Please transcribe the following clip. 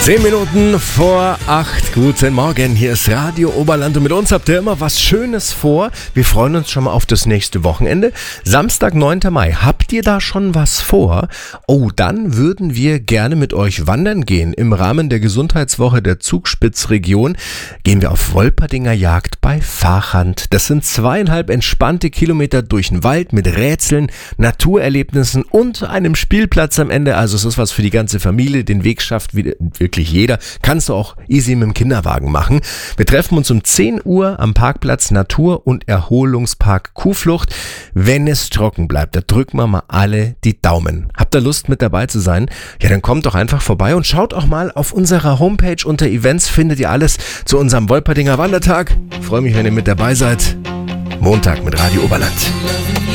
10 Minuten vor 8. Guten Morgen, hier ist Radio Oberland und mit uns habt ihr immer was Schönes vor. Wir freuen uns schon mal auf das nächste Wochenende. Samstag, 9. Mai. Habt ihr da schon was vor? Oh, dann würden wir gerne mit euch wandern gehen. Im Rahmen der Gesundheitswoche der Zugspitzregion gehen wir auf Wolperdinger Jagd bei Fahrhand. Das sind 2,5 entspannte Kilometer durch den Wald mit Rätseln, Naturerlebnissen und einem Spielplatz am Ende. Also es ist was für die ganze Familie. Den Weg schafft wirklich jeder. Kannst du auch easy mit dem Kinderwagen machen. Wir treffen uns um 10 Uhr am Parkplatz Natur- und Erholungspark Kuhflucht. Wenn es trocken bleibt, da drücken wir mal alle die Daumen. Habt ihr Lust mit dabei zu sein? Ja, dann kommt doch einfach vorbei und schaut auch mal auf unserer Homepage unter Events, findet ihr alles zu unserem Wolperdinger Wandertag. Freue mich, wenn ihr mit dabei seid. Montag mit Radio Oberland.